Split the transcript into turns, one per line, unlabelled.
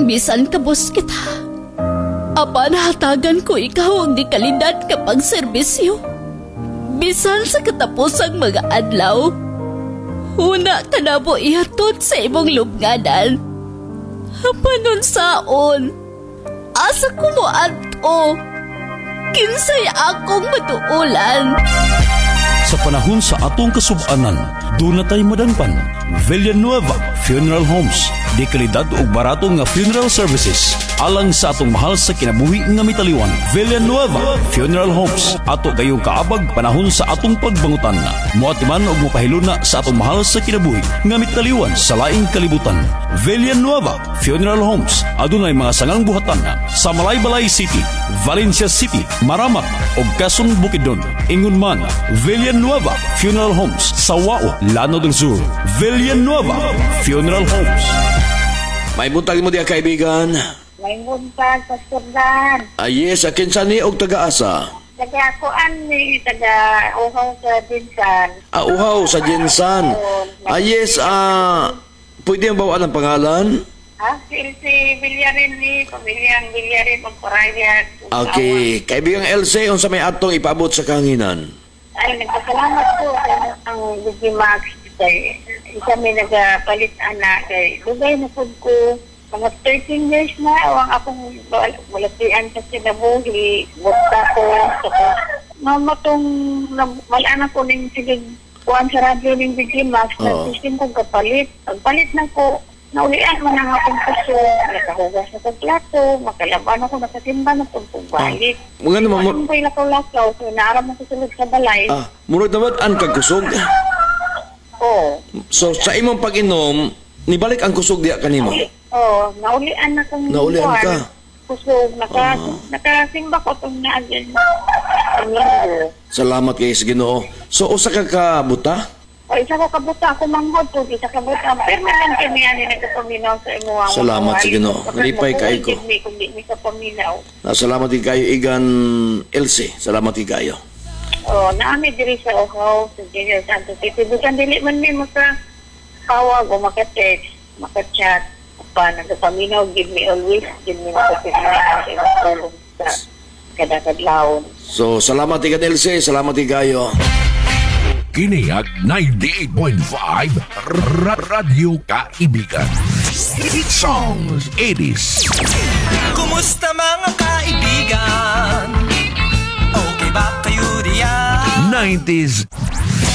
bisan kabos kita. Apan hatagan ko ikaw ang di kalidad kapag serbisyo. Bisan sa katapusang mga adlaw, una ka na po ihatod sa imong lubnganan. Hapanon saon, asa ko mo ato, kinsay akong matuulan.
Sa panahon sa atong kasubanan, doon na tayo madanpan. Villanueva Funeral Homes. Di kalidad o barato nga funeral services. Alang sa atong mahal sa kinabuhi nga mitaliwan. Villanueva Funeral Homes. Ato kayong kaabag panahon sa atong pagbangutan. Muatiman o mupahiluna sa atong mahal sa kinabuhi nga mitaliwan sa laing kalibutan. Villanueva Funeral Homes. Adunay mga sangang buhatan sa Malaybalay City, Valencia City, Maramak o Quezon Bukidnon. Ingon man, Villanueva Funeral Homes sa Wao, Lanao del Sur. Villanueva Funeral Homes.
May buntag mo diya kaibigan.
May buntag, Pastor Dan.
Yes, akin sa ni og taga-asa.
Taga-kuan ni taga-uhaw sa Jinsan.
Uhaw sa Jinsan. Yes, pwede ang bawaan ang pangalan?
Si Villarin ni, pamilyang Villarin magparayag.
Okay, kaibigang LC, unsa may atong ipaabot sa kanginan?
Ay, nagpasalamat po sa ang Digimax. Isa may nagapalit anak. Dugay na po ko. Mga 13 years na, ang akong malatian sa sinabuhi. Bukta ko. Mamatong malaan ako ng sige kuhan sa radyo ng Digimax. Nagsisin ko kapalit. Pagpalit na ko, naulian mo na akong puso. Nakahugas na sa plato. Makalaban ako, nakasimba na po balik.
Mga naman mo...
Ang ko'y lakaw-lakaw. So, naaram mo sulod sa balay.
Murag naman ang kagkusog.
Oo.
So, sa imong pag-inom, nibalik ang kusog diya kanimo?
Oo, naulian na kong
Naulian ka?
kusog, nakasimba ko itong naagyan.
Salamat kay sa Ginoo. So, usa ka kabuta?
O, isa ko kabuta, ako manghod po, isa kabuta. Pero naman kami yan, nagkapaminaw sa imo.
Salamat sa Ginoo. Malipay kay ko.
Kung di ka paminaw.
Salamat kayo, Igan Elsie. Salamat kayo.
Oh, naami diri sa Uhaw, sa Junior Santos City. Bukan dili man mi makatawag o maka-text, maka-chat. Pa, nagpaminaw, give me always, give me nakapinaw sa kadakadlaon.
So, salamat Igan Elsie, salamat kayo.
Kiniag 98.5 Radio Kaibigan. Hit songs 80s.
Kumusta mga kaibigan? Okay ba kayo diyan?
90s